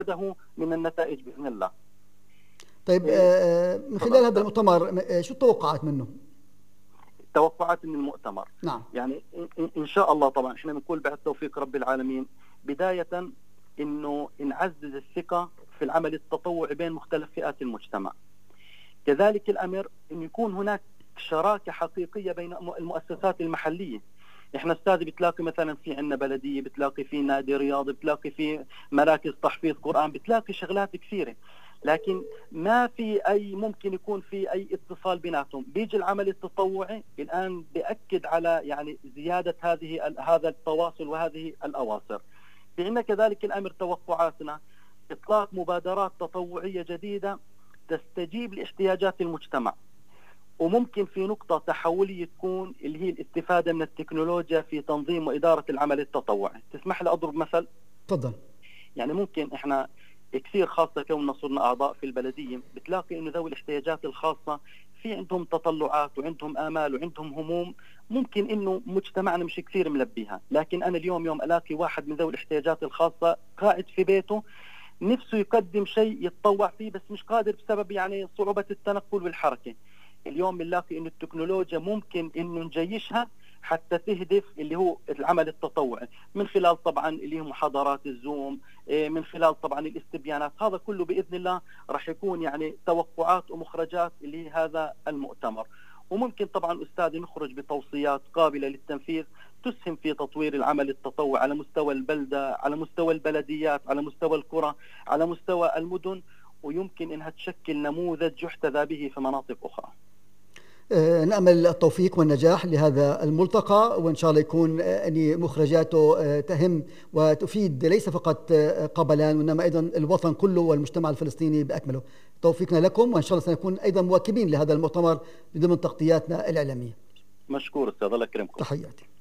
من النتائج بإذن الله. طيب، من خلال هذا المؤتمر شو التوقعات منه؟ توقعات من المؤتمر، نعم. يعني إن شاء الله طبعا إحنا بنقول بعد توفيق رب العالمين بداية إنه نعزز الثقة في العمل التطوعي بين مختلف فئات المجتمع. كذلك الأمر أن يكون هناك شراكة حقيقية بين المؤسسات المحلية. احنا استاذ بتلاقي مثلا في عندنا بلدية، بتلاقي في نادي رياضي، بتلاقي في مراكز تحفيظ قرآن، بتلاقي شغلات كثيرة، لكن ما في أي ممكن يكون في أي اتصال بيناتهم. بيجي العمل التطوعي الآن بأكد على يعني زيادة هذا التواصل وهذه الأواصر. في عندنا كذلك الأمر توقعاتنا إطلاق مبادرات تطوعية جديدة تستجيب لاحتياجات المجتمع، وممكن في نقطة تحولية تكون اللي هي الاستفادة من التكنولوجيا في تنظيم وإدارة العمل التطوعي. تسمح لي أضرب مثل؟ تفضل. يعني ممكن إحنا كثير، خاصة كوننا صرنا أعضاء في البلدية، بتلاقي إنه ذوي الاحتياجات الخاصة في عندهم تطلعات وعندهم آمال وعندهم هموم، ممكن إنه مجتمعنا مش كثير ملبيها. لكن أنا اليوم يوم ألاقي واحد من ذوي الاحتياجات الخاصة قاعد في بيته نفسه يقدم شيء يتطوع فيه بس مش قادر بسبب يعني صعوبة التنقل والحركة، اليوم بنلاقي إنه التكنولوجيا ممكن إنه نجيشها حتى تهدف اللي هو العمل التطوعي، من خلال طبعا اللي هي محاضرات الزوم، من خلال طبعا الاستبيانات. هذا كله بإذن الله راح يكون يعني توقعات ومخرجات اللي هي هذا المؤتمر. وممكن طبعا أستاذي نخرج بتوصيات قابلة للتنفيذ تسهم في تطوير العمل التطوعي على مستوى البلدة، على مستوى البلديات، على مستوى القرى، على مستوى المدن، ويمكن أنها تشكل نموذج يحتذى به في مناطق أخرى. نأمل التوفيق والنجاح لهذا الملتقى، وإن شاء الله يكون أن مخرجاته تهم وتفيد ليس فقط قبلان وإنما أيضا الوطن كله والمجتمع الفلسطيني بأكمله. توفيقنا لكم، وإن شاء الله سنكون أيضا مواكبين لهذا المؤتمر ضمن تغطياتنا الإعلامية. مشكور أستاذ، الله يكرمكم. تحياتي.